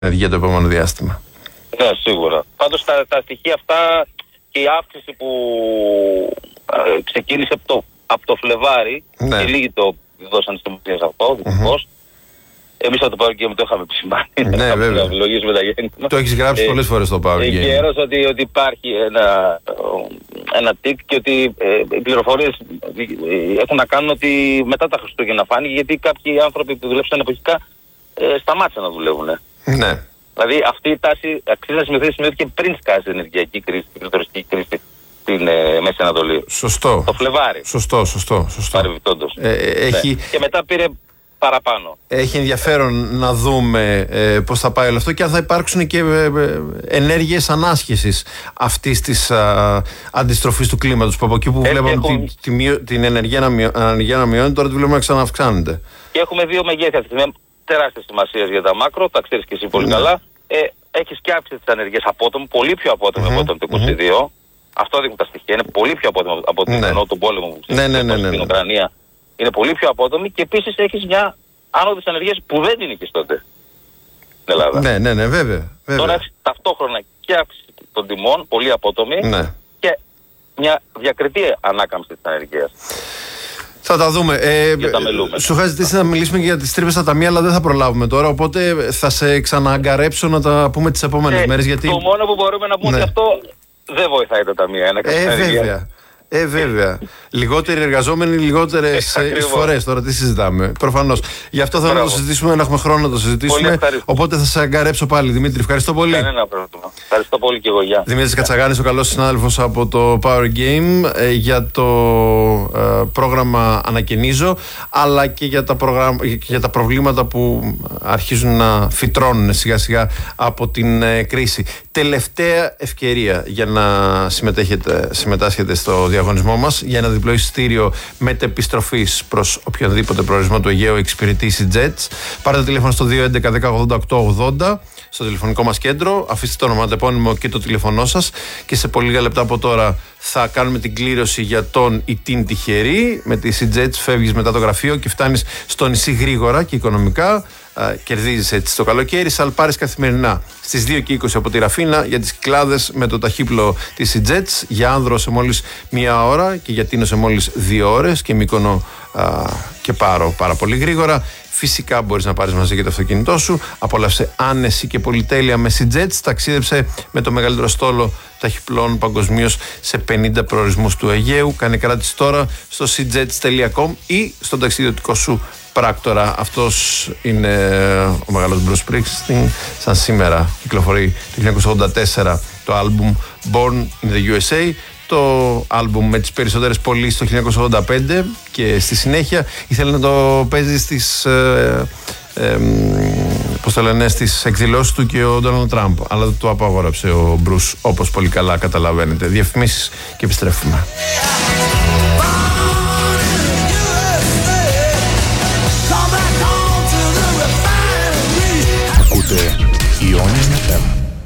για το επόμενο διάστημα. Ναι, σίγουρα. Πάντως τα στοιχεία αυτά και η αύξηση που ξεκίνησε από το Φλεβάρι, ναι. Και λίγοι το δώσαν στο μουσίες αυτό, δυστυχώς. Εμείς από το Power Game το είχαμε επισημάνει. Ναι, βέβαια. Το έχεις γράψει πολλές φορές στο Power Game. Γέρος ότι υπάρχει ένα τικ και ότι οι πληροφορίες έχουν να κάνουν ότι μετά τα Χριστούγεννα φάνηκε, γιατί κάποιοι άνθρωποι που δουλεύουν εποχικά σταμάτησαν να δουλεύουν. Ναι. Δηλαδή αυτή η τάση αξίζει να σημειώθηκε πριν σκάσει η ενεργειακή κρίση, την κριτοριστική κρίση στην Μέση Ανατολή. Σωστό. Το Φλεβάρι. Σωστό. Παρεμπιπτόντως. Έχει... Και μετά πήρε παραπάνω. Έχει ενδιαφέρον να δούμε πώς θα πάει όλο αυτό και αν θα υπάρξουν και ενέργειες ανάσχεσης αυτής της αντιστροφής του κλίματος, που από εκεί που βλέπαμε την ενεργεία να μειώνει, τώρα τη βλέπουμε να ξανααυξάνεται. Και έχουμε δύο μεγέθη αυτή, με τεράστια σημασία για τα μάκρο, τα ξέρεις και εσύ πολύ καλά. Έχεις και αύξηση της ανεργίας απότομη, πολύ πιο απότομη από το 2022. Αυτό δείχνουν τα στοιχεία. Είναι πολύ πιο απότομη από τον πόλεμο που ξέρεις στην Ουκρανία. Είναι πολύ πιο απότομη και επίσης έχεις μια άνοδο της ανεργίας που δεν είναι και τότε στην Ελλάδα. Ναι, βέβαια. Τώρα έχεις ταυτόχρονα και αύξηση των τιμών, πολύ απότομη, και μια διακριτή ανάκαμψη της ανεργίας. Θα τα δούμε. Σου είχα ζητήσει να μιλήσουμε για τις τρύπες στα ταμεία, αλλά δεν θα προλάβουμε τώρα. Οπότε θα σε ξανααγκαρέψω να τα πούμε τις επόμενες μέρες. Γιατί... Το μόνο που μπορούμε να πούμε ότι αυτό δεν βοηθάει τα ταμεία. Βέβαια. Λιγότεροι εργαζόμενοι, λιγότερες εισφορές. Τώρα τι συζητάμε. Προφανώς. Γι' αυτό θέλω να το συζητήσουμε, να έχουμε χρόνο να το συζητήσουμε. Οπότε θα σε αγκαρέψω πάλι. Δημήτρη, ευχαριστώ πολύ. Κανένα πρόβλημα. Ευχαριστώ πολύ και εγώ. Γεια. Δημήτρης Κατσαγάνης, ο καλός συνάδελφος από το Power Game, για το πρόγραμμα Ανακαινίζω, αλλά και για τα προβλήματα που αρχίζουν να φυτρώνουν σιγά σιγά από την κρίση. Τελευταία ευκαιρία για να συμμετάσχετε στο διαγωνισμό μας για ένα διπλό εισιτήριο μετεπιστροφής προς οποιοδήποτε προορισμό του Αιγαίου εξυπηρετήσει Jets. Πάρτε το τηλέφωνο στο 211-10-88-80 στο τηλεφωνικό μας κέντρο, αφήστε το ονοματεπώνυμο και το τηλέφωνό σας και σε πολύ λίγα λεπτά από τώρα θα κάνουμε την κλήρωση για τον ή την τυχερή. Με τη Jets φεύγεις μετά το γραφείο και φτάνεις στο νησί γρήγορα και οικονομικά. Κερδίζεις έτσι το καλοκαίρι. Σαλπάρεις καθημερινά στις 2:20 από τη Ραφίνα για τις Κυκλάδες με το ταχύπλο της Jets, για Άνδρο σε μόλις 1 ώρα και για Τίνο σε μόλις 2 ώρες και Μύκονο και Πάρο πάρα πολύ γρήγορα. Φυσικά μπορείς να πάρεις μαζί και το αυτοκίνητό σου. Απόλαυσε άνεση και πολυτέλεια με Jets. Ταξίδεψε με το μεγαλύτερο στόλο ταχυπλών παγκοσμίως σε 50 προορισμούς του Αιγαίου. Κάνε κράτηση τώρα στο cjets.com ή στον ταξιδιωτικό σου πράκτορα. Αυτός είναι ο μεγάλος Bruce Springsteen. Σαν σήμερα κυκλοφορεί το 1984 το άλμπουμ Born in the USA, το άλμπουμ με τις περισσότερες πωλήσεις το 1985, και στη συνέχεια ήθελε να το παίζει στις στις εκδηλώσεις του και ο Ντόναλντ Τραμπ, αλλά το απαγόρεψε ο Bruce, όπως πολύ καλά καταλαβαίνετε. Διαφημίσεις και επιστρέφουμε.